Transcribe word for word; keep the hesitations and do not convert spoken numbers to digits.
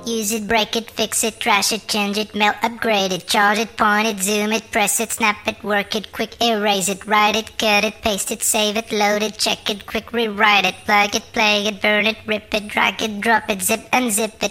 Use it, break it, fix it, trash it, change it, melt, upgrade it, charge it, point it, zoom it, press it, snap it, work it, quick erase it, write it, cut it, paste it, save it, load it, check it, quick rewrite it, plug it, play it, burn it, rip it, drag it, drop it, zip unzip it.